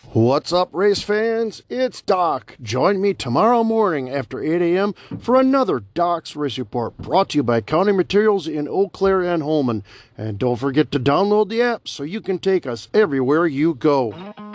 What's up, race fans? It's Doc. Join me tomorrow morning after 8 a.m. for another Doc's Race Report brought to you by County Materials in Eau Claire and Holmen. And don't forget to download the app so you can take us everywhere you go.